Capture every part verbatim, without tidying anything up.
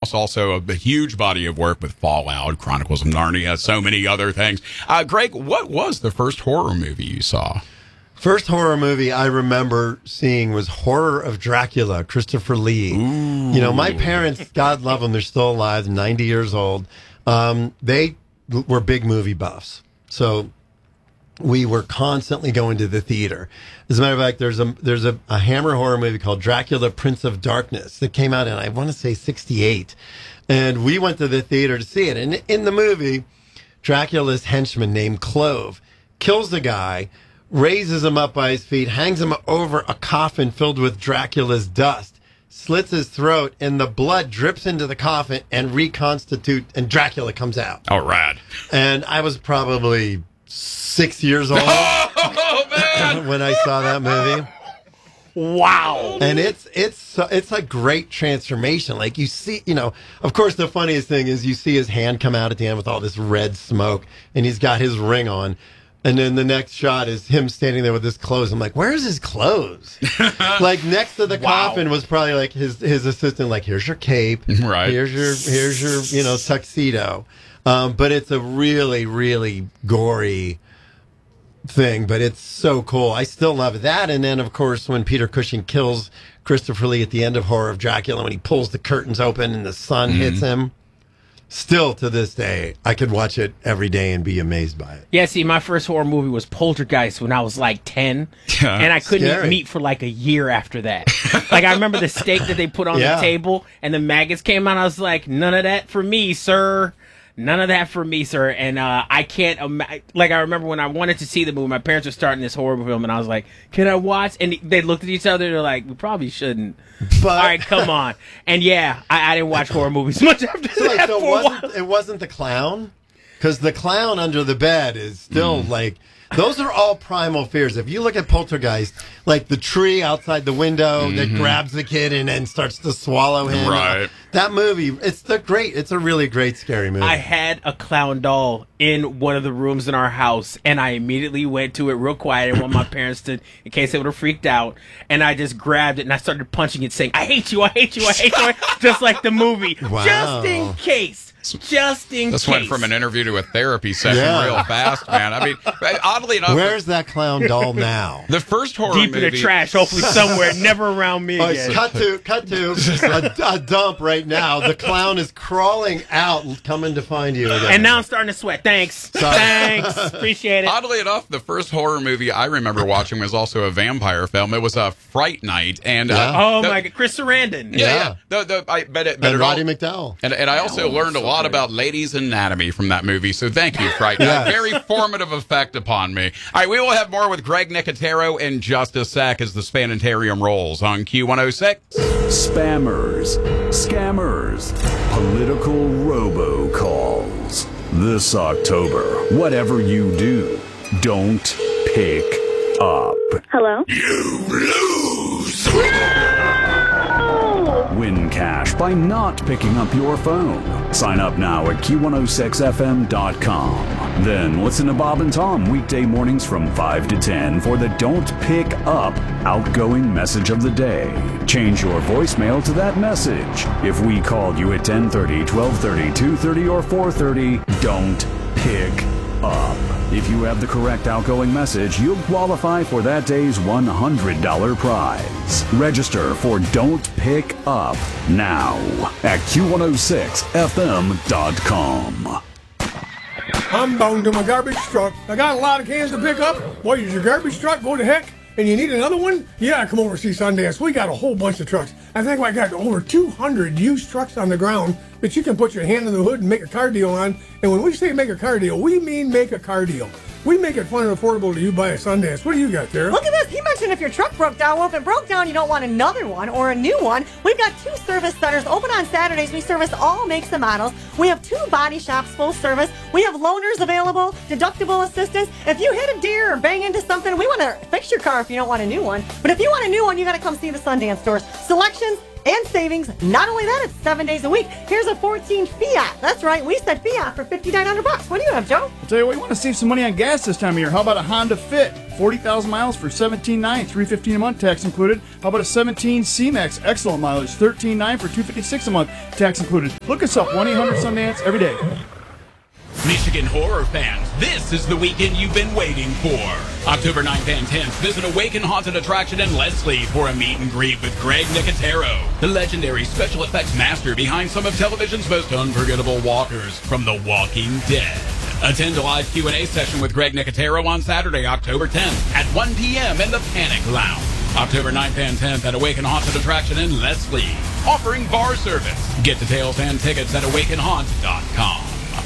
House, also a, a huge body of work with Fallout, Chronicles of Narnia, so many other things. Uh, Greg, what was the first horror movie you saw? First horror movie I remember seeing was Horror of Dracula, Christopher Lee. Ooh. You know, my parents, God love them, they're still alive, ninety years old. Um, they were big movie buffs. So we were constantly going to the theater. As a matter of fact, there's a there's a, a Hammer horror movie called Dracula, Prince of Darkness that came out in, I want to say, sixty-eight. And we went to the theater to see it. And in the movie, Dracula's henchman named Clove kills the guy, raises him up by his feet, hangs him over a coffin filled with Dracula's dust, slits his throat, and the blood drips into the coffin and reconstitute, and Dracula comes out. Oh, rad. And I was probably six years old oh, man. when I saw that movie. Wow. And it's it's it's a great transformation. Like, you see, you know, of course, the funniest thing is you see his hand come out at the end with all this red smoke, and he's got his ring on. And then the next shot is him standing there with his clothes. I'm like, where's his clothes? Like, next to the Wow. coffin was probably like his his assistant, like, here's your cape. Right. Here's your, here's your, you know, tuxedo. Um, but it's a really, really gory thing, but it's so cool. I still love that. And then, of course, when Peter Cushing kills Christopher Lee at the end of Horror of Dracula, when he pulls the curtains open and the sun mm-hmm. hits him. Still, to this day, I could watch it every day and be amazed by it. Yeah, see, my first horror movie was Poltergeist when I was like ten, yeah, and I couldn't scary. eat meat for like a year after that. Like, I remember the steak that they put on Yeah. the table, and the maggots came out. I was like, none of that for me, sir. None of that for me, sir. And uh, I can't imagine. Like, I remember when I wanted to see the movie, my parents were starting this horror film, and I was like, can I watch? And they looked at each other, they're like, we probably shouldn't. But, all right, come on. And yeah, I, I didn't watch horror movies much after so, that. like, so for it a wasn't, while. it wasn't the clown? Because the clown under the bed is still, Mm. like, those are all primal fears. If you look at Poltergeist, like the tree outside the window Mm-hmm. that grabs the kid and then starts to swallow him. Right. That movie, it's the great, it's a really great scary movie. I had a clown doll in one of the rooms in our house, and I immediately went to it real quiet. I didn't want my parents to, in case they would have freaked out. And I just grabbed it and I started punching it, saying, I hate you, I hate you, I hate you. Just like the movie. Wow. Just in case. Just in This case. went from an interview to a therapy session Yeah. real fast, man. I mean, oddly enough, Where's that clown doll now? the first horror Deep movie... in the trash, hopefully somewhere, never around me Oh, again. cut to cut to a, a dump right now. The clown is crawling out, coming to find you again. And now I'm starting to sweat. Thanks. Sorry. Thanks. Appreciate it. Oddly enough, the first horror movie I remember watching was also a vampire film. It was a Fright Night, and uh, Yeah. Oh, the- my God. Chris Sarandon. yeah, Yeah. yeah. The, the, I, but it, but and it all- Roddy McDowell. And, and I also Oh, learned a so lot good. about ladies' anatomy from that movie. So thank you, Fright Night. Yes. Very formative effect upon me. All right, we will have more with Greg Nicotero in just a sec as the Spanitarium rolls on Q one oh six. Spammers, scammers, political robocalls. This October, whatever you do, don't pick up. Hello? Win cash by not picking up your phone. Sign up now at Q one oh six F M dot com. Then listen to Bob and Tom weekday mornings from five to ten for the Don't Pick Up outgoing message of the day. Change your voicemail to that message. If we called you at ten thirty, twelve thirty, two thirty, or four thirty, don't pick up. If you have the correct outgoing message, you'll qualify for that day's one hundred dollars prize. Register for Don't Pick Up now at Q one oh six F M dot com. I'm bound to my garbage truck. I got a lot of cans to pick up. What, is your garbage truck go to heck? And you need another one? Yeah, come over and see Sundance. We got a whole bunch of trucks. I think I got over two hundred used trucks on the ground that you can put your hand in the hood and make a car deal on. And when we say make a car deal, we mean make a car deal. We make it fun and affordable to you buy a Sundance. What do you got there? Look at this. He mentioned if your truck broke down. Well, if it broke down, you don't want another one or a new one. We've got two service centers open on Saturdays. We service all makes and models. We have two body shops full service. We have loaners available, deductible assistance. If you hit a deer or bang into something, we want to fix your car if you don't want a new one. But if you want a new one, you got to come see the Sundance stores. Selections, and savings. Not only that, it's seven days a week. Here's a fourteen Fiat. That's right, we said Fiat for fifty-nine hundred bucks. What do you have, Joe? I'll tell you what, you want to save some money on gas this time of year. How about a Honda Fit? forty thousand miles for seventeen nine, three fifteen a month, tax included. How about a seventeen C-Max, excellent mileage, thirteen nine for two fifty-six a month, tax included. Look us up, one eight hundred Sundance every day. Michigan horror fans, this is the weekend you've been waiting for. October ninth and tenth, visit Awaken Haunted Attraction in Leslie for a meet and greet with Greg Nicotero, the legendary special effects master behind some of television's most unforgettable walkers from The Walking Dead. Attend a live Q and A session with Greg Nicotero on Saturday, October tenth at one p.m. in the Panic Lounge. October ninth and tenth at Awaken Haunted Attraction in Leslie, offering bar service. Get details and tickets at awaken haunt dot com.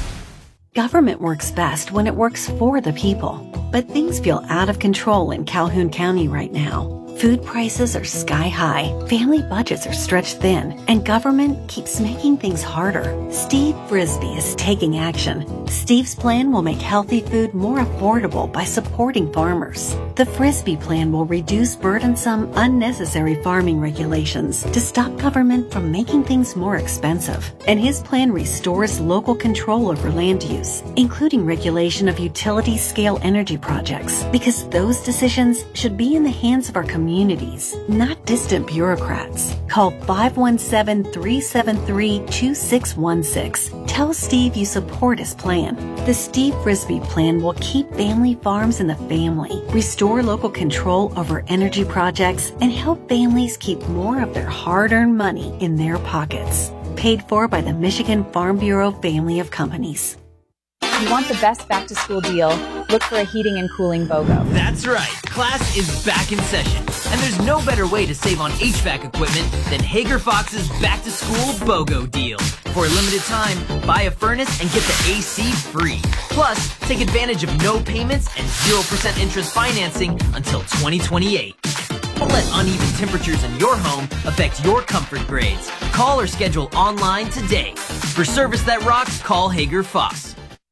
Government works best when it works for the people. But things feel out of control in Calhoun County right now. Food prices are sky high, family budgets are stretched thin, and government keeps making things harder. Steve Frisbee is taking action. Steve's plan will make healthy food more affordable by supporting farmers. The Frisbee plan will reduce burdensome, unnecessary farming regulations to stop government from making things more expensive. And his plan restores local control over land use, including regulation of utility-scale energy projects, because those decisions should be in the hands of our communities. Communities, not distant bureaucrats. Call five one seven, three seven three, two six one six. Tell Steve you support his plan. The Steve Frisbee plan will keep family farms in the family, restore local control over energy projects, and help families keep more of their hard-earned money in their pockets. Paid for by the Michigan Farm Bureau family of companies. You want the best back-to-school deal? Look for a heating and cooling BOGO. That's right. Class is back in session. And there's no better way to save on H V A C equipment than Hager Fox's back-to-school BOGO deal. For a limited time, buy a furnace and get the A C free. Plus, take advantage of no payments and zero percent interest financing until twenty twenty-eight. Don't let uneven temperatures in your home affect your comfort grades. Call or schedule online today. For service that rocks, call Hager Fox.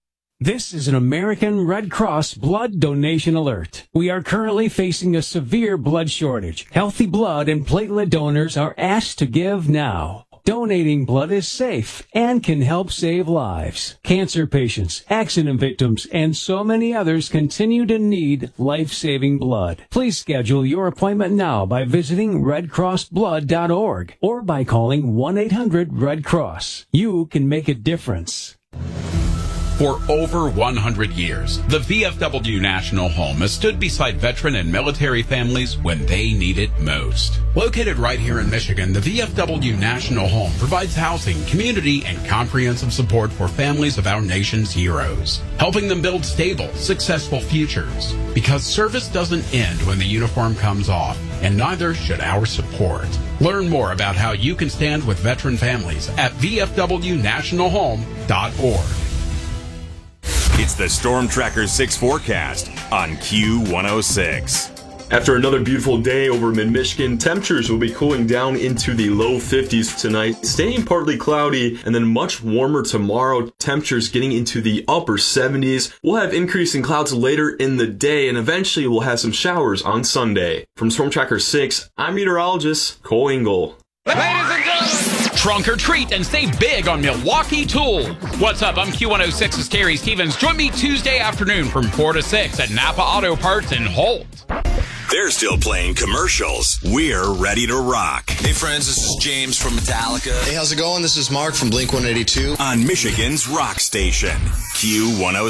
This is an American Red Cross blood donation alert. We are currently facing a severe blood shortage. Healthy blood and platelet donors are asked to give now. Donating blood is safe and can help save lives. Cancer patients, accident victims, and so many others continue to need life-saving blood. Please schedule your appointment now by visiting red cross blood dot org or by calling one eight hundred red cross. You can make a difference. For over one hundred years, the V F W National Home has stood beside veteran and military families when they need it most. Located right here in Michigan, the V F W National Home provides housing, community, and comprehensive support for families of our nation's heroes, helping them build stable, successful futures. Because service doesn't end when the uniform comes off, and neither should our support. Learn more about how you can stand with veteran families at v f w national home dot org. It's the Storm Tracker six forecast on Q one oh six. After another beautiful day over mid-Michigan, temperatures will be cooling down into the low fifties tonight, staying partly cloudy, and then much warmer tomorrow. Temperatures getting into the upper seventies. We'll have increasing clouds later in the day, and eventually we'll have some showers on Sunday. From Storm Tracker six, I'm meteorologist Cole Engel. Ladies and gentlemen, trunk or treat and save big on Milwaukee Tool. What's up? I'm Q one oh six's Terry Stevens. Join me Tuesday afternoon from four to six at Napa Auto Parts in Holt. They're still playing commercials. We're ready to rock. Hey friends, this is James from Metallica. Hey, how's it going? This is Mark from Blink one eighty-two. On Michigan's rock station, Q one oh